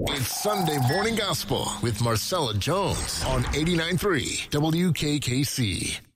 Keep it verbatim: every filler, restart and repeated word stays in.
It's Sunday Morning Gospel with Marcella Jones on eighty-nine point three W K K C.